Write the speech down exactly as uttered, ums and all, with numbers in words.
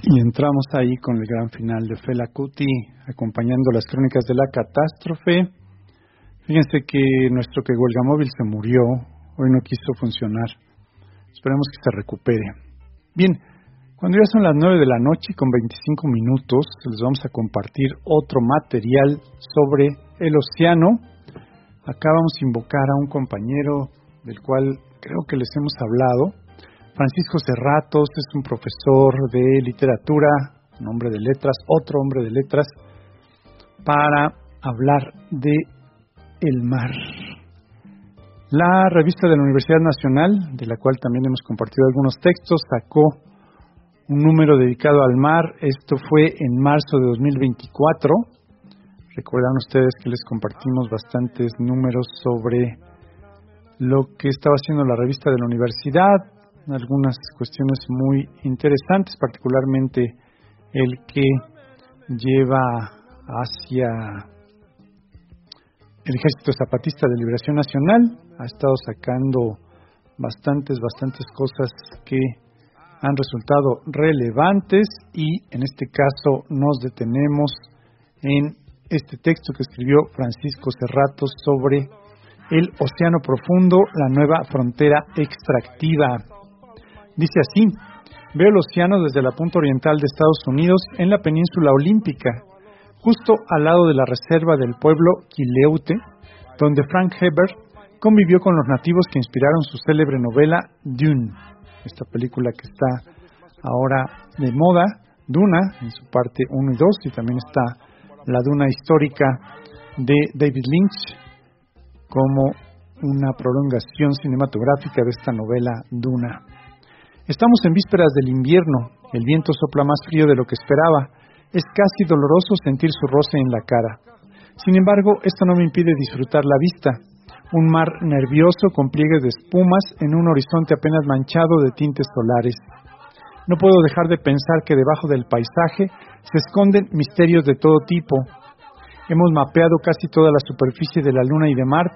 Y entramos ahí con el gran final de Fela Kuti, acompañando las crónicas de la catástrofe. Fíjense que nuestro que Huelgamóvil se murió, hoy no quiso funcionar. Esperemos que se recupere. Bien, cuando ya son las nueve de la noche con veinticinco minutos, les vamos a compartir otro material sobre el océano. Acá vamos a invocar a un compañero del cual creo que les hemos hablado. Francisco Serratos es un profesor de literatura, un hombre de letras, otro hombre de letras, para hablar de el mar. La revista de la Universidad Nacional, de la cual también hemos compartido algunos textos, sacó un número dedicado al mar. Esto fue en marzo de dos mil veinticuatro. Recuerdan ustedes que les compartimos bastantes números sobre lo que estaba haciendo la revista de la universidad, algunas cuestiones muy interesantes, particularmente el que lleva hacia el Ejército Zapatista de Liberación Nacional. Ha estado sacando bastantes, bastantes cosas que han resultado relevantes y en este caso nos detenemos en este texto que escribió Francisco Serratos sobre el océano profundo, la nueva frontera extractiva. Dice así: veo el océano desde la punta oriental de Estados Unidos en la península olímpica, justo al lado de la reserva del pueblo Quileute, donde Frank Herbert convivió con los nativos que inspiraron su célebre novela Dune, esta película que está ahora de moda, Duna, en su parte uno y dos, y también está la Duna histórica de David Lynch, como una prolongación cinematográfica de esta novela Duna. Estamos en vísperas del invierno, el viento sopla más frío de lo que esperaba, es casi doloroso sentir su roce en la cara. Sin embargo, esto no me impide disfrutar la vista, un mar nervioso con pliegues de espumas en un horizonte apenas manchado de tintes solares. No puedo dejar de pensar que debajo del paisaje se esconden misterios de todo tipo. Hemos mapeado casi toda la superficie de la Luna y de Marte,